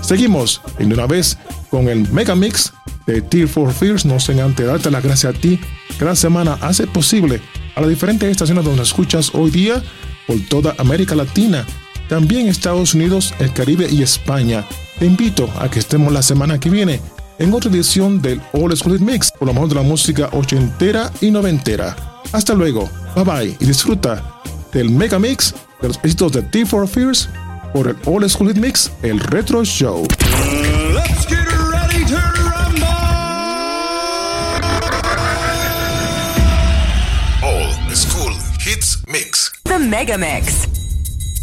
Seguimos en una vez con el Mega Mix de Tears for Fears. No sin antes darte las gracias a ti. Cada semana hace posible a las diferentes estaciones donde nos escuchas hoy día por toda América Latina, también Estados Unidos, el Caribe y España. Te invito a que estemos la semana que viene en otra edición del All School Hit Mix, por lo mejor de la música ochentera y noventera. Hasta luego, bye bye y disfruta del Mega Mix de los éxitos de Tears for Fears por el All School Hit Mix, el Retro Show. Let's get ready to rumble! All School Hits Mix. The Mega Mix.